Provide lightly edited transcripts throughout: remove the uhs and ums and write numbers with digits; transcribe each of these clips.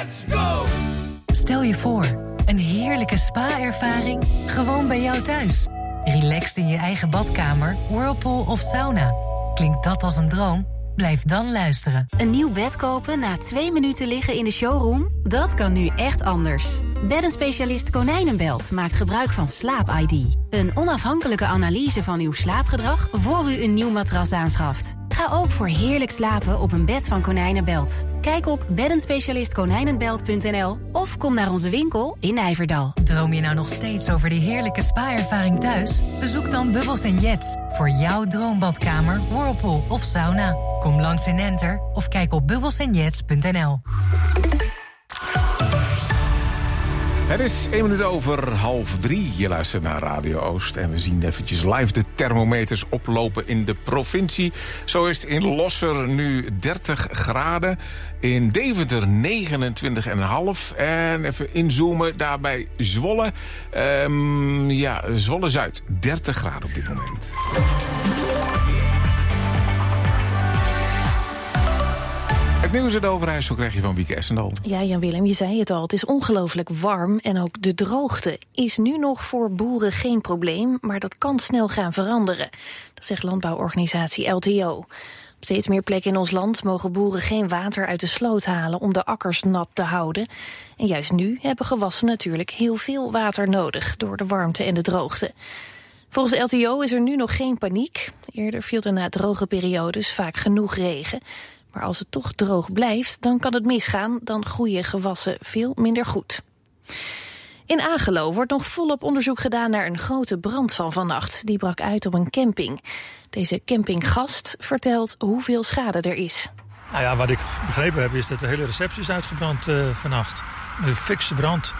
Let's go! Stel je voor, een heerlijke spa-ervaring gewoon bij jou thuis. Relaxed in je eigen badkamer, whirlpool of sauna. Klinkt dat als een droom? Blijf dan luisteren. Een nieuw bed kopen na 2 minuten liggen in de showroom? Dat kan nu echt anders. Beddenspecialist Konijnenbelt maakt gebruik van Slaap-ID. Een onafhankelijke analyse van uw slaapgedrag voor u een nieuw matras aanschaft. Ga ook voor heerlijk slapen op een bed van Konijnenbelt. Kijk op beddenspecialistkonijnenbelt.nl of kom naar onze winkel in Nijverdal. Droom je nou nog steeds over die heerlijke spa-ervaring thuis? Bezoek dan Bubbles & Jets voor jouw droombadkamer, whirlpool of sauna. Kom langs in Enter of kijk op bubbelsandjets.nl. Het is 1 minuut over 2:30. Je luistert naar Radio Oost. En we zien eventjes live de thermometers oplopen in de provincie. Zo is het in Losser nu 30 graden. In Deventer 29,5. En even inzoomen daarbij Zwolle. Zwolle-Zuid 30 graden op dit moment. Het nieuws uit Overijssel zo krijg je van Wieke Essendal. Ja, Jan-Willem, je zei het al. Het is ongelooflijk warm en ook de droogte is nu nog voor boeren geen probleem, maar dat kan snel gaan veranderen. Dat zegt landbouworganisatie LTO. Op steeds meer plekken in ons land mogen boeren geen water uit de sloot halen om de akkers nat te houden. En juist nu hebben gewassen natuurlijk heel veel water nodig door de warmte en de droogte. Volgens LTO is er nu nog geen paniek. Eerder viel er na droge periodes vaak genoeg regen. Maar als het toch droog blijft, dan kan het misgaan. Dan groeien gewassen veel minder goed. In Agelo wordt nog volop onderzoek gedaan naar een grote brand van vannacht. Die brak uit op een camping. Deze campinggast vertelt hoeveel schade er is. Nou ja, wat ik begrepen heb is dat de hele receptie is uitgebrand vannacht. Een fikse brand.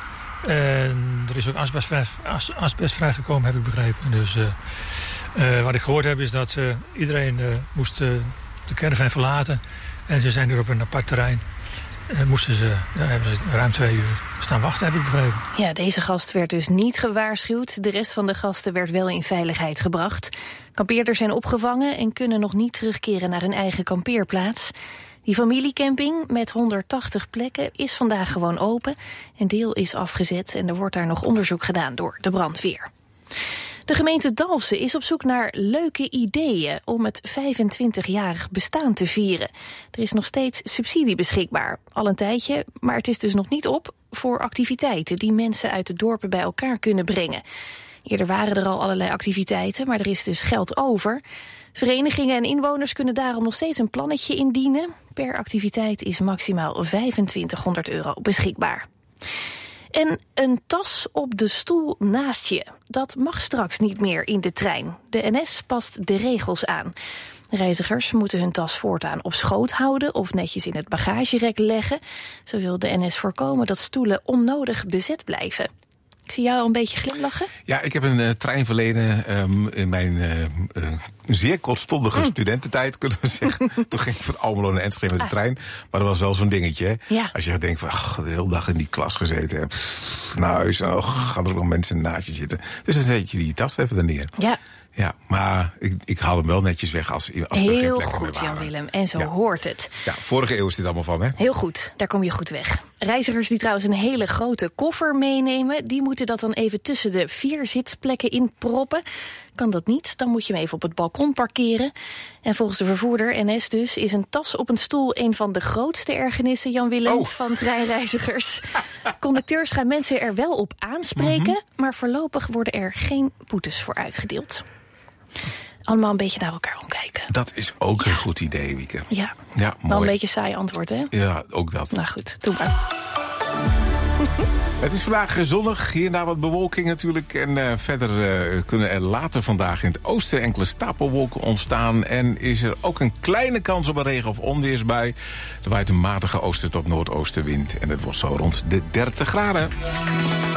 En er is ook asbest vrijgekomen, heb ik begrepen. Dus wat ik gehoord heb is dat iedereen moest de caravan verlaten. En ze zijn nu op een apart terrein. Hebben ze ruim 2 uur staan wachten, heb ik begrepen. Ja, deze gast werd dus niet gewaarschuwd. De rest van de gasten werd wel in veiligheid gebracht. Kampeerders zijn opgevangen en kunnen nog niet terugkeren naar hun eigen kampeerplaats. Die familiecamping met 180 plekken is vandaag gewoon open. Een deel is afgezet en er wordt daar nog onderzoek gedaan door de brandweer. De gemeente Dalfsen is op zoek naar leuke ideeën om het 25-jarig bestaan te vieren. Er is nog steeds subsidie beschikbaar, al een tijdje, maar het is dus nog niet op voor activiteiten die mensen uit de dorpen bij elkaar kunnen brengen. Eerder waren er al allerlei activiteiten, maar er is dus geld over. Verenigingen en inwoners kunnen daarom nog steeds een plannetje indienen. Per activiteit is maximaal €2500 beschikbaar. En een tas op de stoel naast je, dat mag straks niet meer in de trein. De NS past de regels aan. Reizigers moeten hun tas voortaan op schoot houden of netjes in het bagagerek leggen. Zo wil de NS voorkomen dat stoelen onnodig bezet blijven. Ik zie jou al een beetje glimlachen. Ja, ik heb een trein in mijn zeer kortstondige studententijd, kunnen we zeggen. Toen ging ik van Almelo naar Enschede met de trein. Maar dat was wel zo'n dingetje. Hè? Ja. Als je denkt van, de hele dag in die klas gezeten heb. Naar huis, gaan er ook nog mensen naast je zitten. Dus dan zet je die tas even er neer. Ja. Ja, maar ik haal hem wel netjes weg als er geen Heel plekken goed, meer waren. Jan-Willem. En zo hoort het. Ja, vorige eeuw is dit allemaal van, hè? Heel goed, daar kom je goed weg. Reizigers die trouwens een hele grote koffer meenemen, die moeten dat dan even tussen de 4 zitplekken in proppen. Kan dat niet, dan moet je hem even op het balkon parkeren. En volgens de vervoerder, NS dus, is een tas op een stoel een van de grootste ergernissen, Jan-Willem, van treinreizigers. Conducteurs gaan mensen er wel op aanspreken, maar voorlopig worden er geen boetes voor uitgedeeld. Allemaal een beetje naar elkaar omkijken. Dat is ook een goed idee, Wieke. Ja, mooi. Wel een beetje saai antwoord, hè? Ja, ook dat. Nou goed, doe maar. Het is vandaag zonnig, hierna wat bewolking natuurlijk. En verder kunnen er later vandaag in het oosten enkele stapelwolken ontstaan. En is er ook een kleine kans op een regen- of onweersbui. Er waait een matige oosten tot noordoostenwind. En het wordt zo rond de 30 graden.